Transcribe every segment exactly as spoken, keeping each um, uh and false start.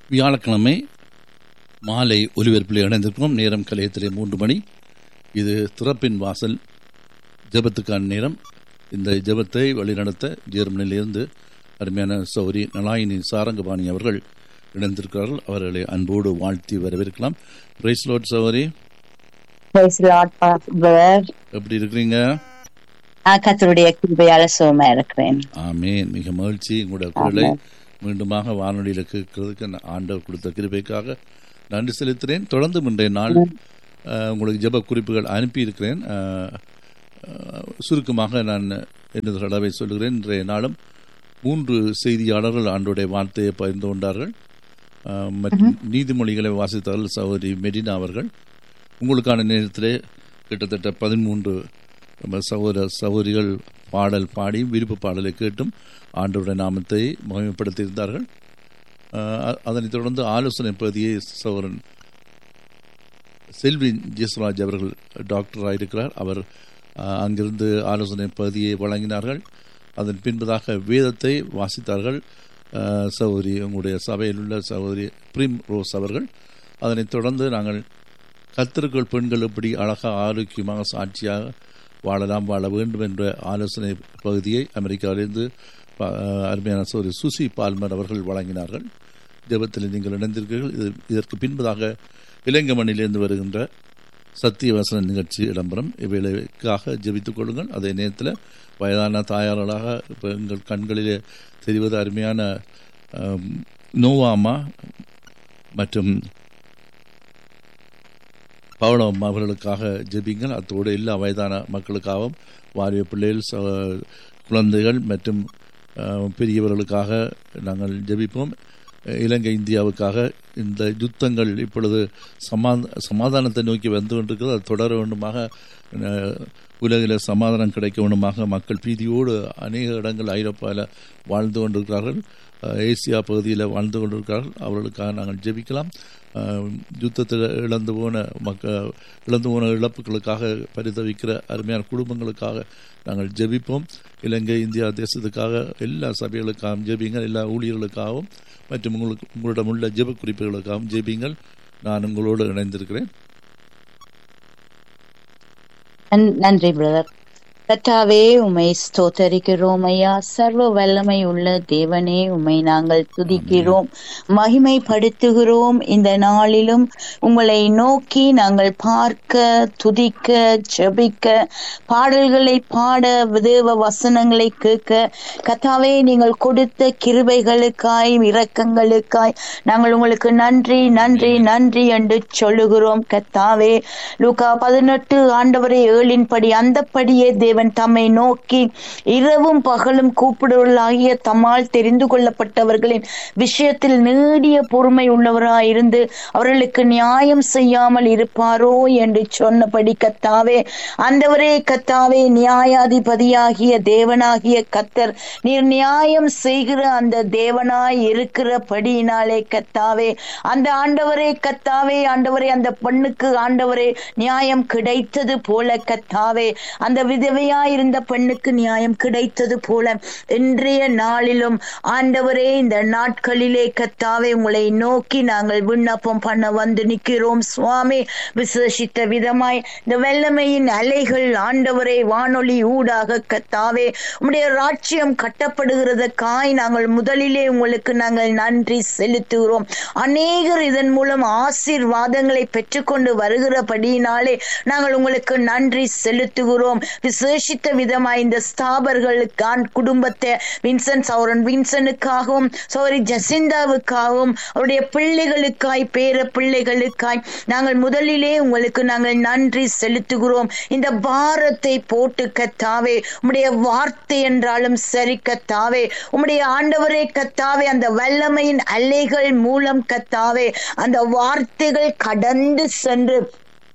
வியாழக்கிழமை மாலை ஒலிபரப்பில் இணைந்திருக்கிறோம். நேரம் கலையத்திலே மூன்று மணி. இது திறப்பின் வாசல் ஜெபத்துக்கான நேரம். இந்த ஜெபத்தை வழிநடத்த ஜெர்மனியிலிருந்து அருமையான சௌரி நலாயினி சாரங்கபாணி அவர்கள் இணைந்திருக்கிறார்கள். அவர்களை அன்போடு வாழ்த்தி வரவேற்கலாம். பிரைஸ் லார்ட் சௌரி. Price Lord pastor. எப்படி இருக்கிறீங்க? கர்த்தருடைய கிருபையால சுகமா இருக்கிறேன். ஆமென். மிக மகிழ்ச்சி. உங்களுடைய குரலை மீண்டுமாக வானொலியில் கேட்கறதுக்கு ஆண்டவர் கொடுத்த கிருபைக்காக நன்றி செலுத்துகிறேன். தொடர்ந்து இன்றைய நாள் உங்களுக்கு ஜெப குறிப்புகள் அனுப்பியிருக்கிறேன். சுருக்கமாக நான் எனது தடவை சொல்கிறேன். இன்றைய நாளும் மூன்று செய்தியாளர்கள் ஆண்டோடைய வார்த்தையை பகிர்ந்து கொண்டார்கள். மற்றும் நீதிமொழிகளை வாசித்தார்கள் சகோதரி மெடினா அவர்கள். உங்களுக்கான நேரத்திலே கிட்டத்தட்ட பதிமூன்று சகோதர சகோதரிகள் பாடல் பாடி விருப்ப பாடலை கேட்டும் ஆண்டவருடைய நாமத்தை மகிமைப்படுத்தியிருந்தார்கள். அதனைத் தொடர்ந்து ஆலோசனை பகுதியை சகோதரன் செல்வி ஜெஸ்ராஜ் அவர்கள் டாக்டராக இருக்கிறார். அவர் அங்கிருந்து ஆலோசனை பகுதியை வழங்கினார்கள். அதன் பின்பதாக வேதத்தை வாசித்தார்கள் சகோதரி உங்களுடைய சபையில் உள்ள சகோதரி பிரிம் ரோஸ் அவர்கள். அதனைத் தொடர்ந்து நாங்கள் கர்த்தருக்குள் பெண்கள் எப்படி அழகாக ஆரோக்கியமாக சாட்சியாக வாழலாம் வாழ வேண்டும் என்ற ஆலோசனை பகுதியை அமெரிக்காவிலிருந்து அருமையான சகோதரி சுசி பால்மர் அவர்கள் வழங்கினார்கள். ஜெபத்தில் நீங்கள் இணைந்திருக்கிறீர்கள். இது இதற்கு பின்பதாக இலங்கமணிலிருந்து வருகின்ற சத்திய வசன நிகழ்ச்சி இடம்பெறும். இவைகளுக்காக ஜெபித்துக் கொள்ளுங்கள். அதே நேரத்தில் வயதான தாயார்களாக இப்போ எங்கள் கண்களிலே தெரிவது அருமையான நோவாமா மற்றும் பவளம் அவர்களுக்காக ஜெபிங்கள். அத்தோடு எல்லா வயதான மக்களுக்காகவும் வாரிய பிள்ளைகள் குழந்தைகள் மற்றும் பெரியவர்களுக்காக நாங்கள் ஜெபிப்போம். இலங்கை இந்தியாவுக்காக இந்த யுத்தங்கள் இப்பொழுது சமா சமாதானத்தை நோக்கி வந்து கொண்டிருக்கிறது. அது தொடர வேண்டுமாக, உலகில் சமாதானம் கிடைக்க வேண்டுமாக மக்கள் பீதியோடு அநேக இடங்கள் ஐரோப்பாவில் வாழ்ந்து கொண்டிருக்கிறார்கள், ஏசியா பகுதியில் வாழ்ந்து கொண்டிருக்கிறார்கள். அவர்களுக்காக நாங்கள் ஜெபிக்கலாம். யுத்தத்தில் இழந்து போன மக்க இழந்து போன இழப்புகளுக்காக பரிதவிக்கிற அருமையான குடும்பங்களுக்காக நாங்கள் ஜெபிப்போம். இலங்கை இந்தியா தேசத்துக்காக எல்லா சபைகளுக்காகவும் ஜெபிங்கள். எல்லா ஊழியர்களுக்காகவும் மற்றும் உங்களுக்கு உங்களிடம் உள்ள ஜெப குறிப்புகளுக்காகவும் ஜெபிங்கள். நான் உங்களோடு இணைந்திருக்கிறேன். நன்றி பிரதர். கர்த்தாவே உம்மை ஸ்தோத்தரிக்கிறோம் ஐயா. சர்வ வல்லமை உள்ள தேவனே உம்மை நாங்கள் துதிக்கிறோம், மகிமைப்படுத்துகிறோம். இந்த நாளிலும் உங்களை நோக்கி நாங்கள் பார்க்க, துதிக்க, ஜெபிக்க, பாடல்களை பாட, தேவ வசனங்களை கேட்க கர்த்தாவே நீங்கள் கொடுத்த கிருபைகளுக்காய் இரக்கங்களுக்காய் நாங்கள் உங்களுக்கு நன்றி நன்றி நன்றி என்று சொல்லுகிறோம். கர்த்தாவே லூக்கா பதினெட்டு ஆண்டவரை ஏழின்படி அந்தப்படியே தேவன் தம்மை நோக்கி இரவும் பகலும் கூப்பிடுவர்களாகிய தம்மால் தெரிந்து கொள்ளப்பட்டவர்களின் விஷயத்தில் நீடிய பொறுமை உள்ளவராயிருந்து அவர்களுக்கு நியாயம் செய்யாமல் இருப்பாரோ என்று சொன்னபடி கர்த்தாவே, ஆண்டவரே கர்த்தாவே, நியாயாதிபதியாகிய தேவனாகிய கர்த்தர் நீர் நியாயம் செய்கிற அந்த தேவனாய் இருக்கிறபடியினாலே கர்த்தாவே, அந்த ஆண்டவரே கர்த்தாவே, ஆண்டவரே அந்த பெண்ணுக்கு ஆண்டவரே நியாயம் கிடைத்தது போல கர்த்தாவே, அந்த விதவை இருந்த பெண்ணுக்கு நியாயம் கிடைத்தது போல இன்றைய நாளிலும் ஆண்டவரே இந்த நாட்களிலே கர்த்தாவே உங்களை நோக்கி நாங்கள் விண்ணப்பம் பண்ண வந்து நிற்கிறோம் சுவாமி. விசேஷித்த விதமாய் இந்த வெள்ளமையின் அலைகள் ஆண்டவரே வானொலி ஊடாக கர்த்தாவே உம்முடைய ராஜ்யம் கட்டப்படுகிறதற்காய் நாங்கள் முதலிலே உங்களுக்கு நாங்கள் நன்றி செலுத்துகிறோம். அநேகர் இதன் மூலம் ஆசீர்வாதங்களை பெற்றுக்கொண்டு வருகிறபடியினாலே நாங்கள் உங்களுக்கு நன்றி செலுத்துகிறோம். விசேஷித்த விதமாய் இந்த ஸ்தாபர்களுக்கான் குடும்பத்தை வின்சென்ட் சௌரன் வின்சனுக்காகவும் சௌரி ஜசிந்தாவுக்காகவும் அவருடைய பிள்ளைகளுக்காய் பேர பிள்ளைகளுக்காய் நாங்கள் முதலிலே உங்களுக்கு நாங்கள் நன்றி செலுத்துகிறோம். இந்த பாரத்தை போட்டு கர்த்தாவே உம்முடைய வார்த்தை என்றாலும் சரி கர்த்தாவே, உம்முடைய ஆண்டவரே கர்த்தாவே அந்த வல்லமையின் அலைகள் மூலம் கர்த்தாவே அந்த வார்த்தைகள் கடந்து சென்று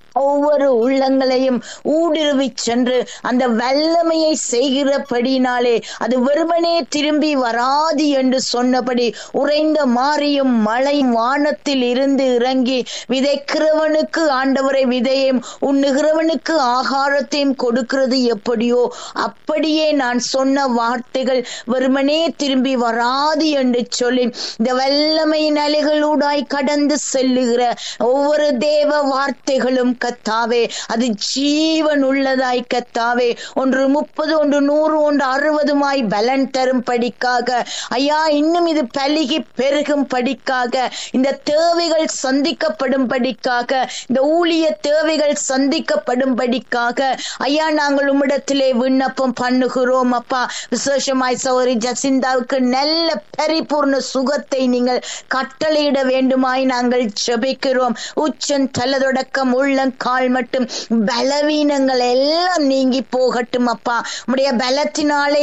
ஒவ்வொரு உள்ளங்களையும் ஊடுருவி சென்று அந்த வல்லமையை செய்கிறபடினாலே அது வெறுமனே திரும்பி வராது என்று சொன்னபடி உறைந்த மாறியும் மழையும் வானத்தில் இருந்து இறங்கி விதைக்கிறவனுக்கு ஆண்டவரை விதையும் உண்ணுகிறவனுக்கு ஆகாரத்தையும் கொடுக்கிறது எப்படியோ அப்படியே நான் சொன்ன வார்த்தைகள் வெறுமனே திரும்பி வராது என்று சொல்லி இந்த வல்லமையின் அலைகளூடாய் கடந்து செல்லுகிற ஒவ்வொரு தேவ வார்த்தைகளும் கத்தாவே அது ஜீவன் உள்ளதாய் கத்தாவே ஒன்று முப்பது ஒன்று நூறு ஒன்று அறுபதுமாய் பலன் தரும் படிக்காக ஐயா இன்னும் இது பலுகி பெருகும் படிக்காக இந்த தேவைகள் சந்திக்கப்படும் படிக்காக இந்த ஊழிய தேவைகள் சந்திக்கப்படும் படிக்காக ஐயா நாங்கள் உம்மிடத்திலே விண்ணப்பம் பண்ணுகிறோம் அப்பா. விசேஷமாய் சௌரி ஜசிந்தாவுக்கு நல்ல பரிபூர்ண சுகத்தை நீங்கள் கட்டளையிட வேண்டுமாய் நாங்கள் ஜெபிக்கிறோம். உச்சன் தலதொடக்கம் உள்ள கால் மட்டும் பலவீனங்கள் எல்லாம் நீங்கி போகட்டும் அப்பா. உம்முடைய பலத்தினாலே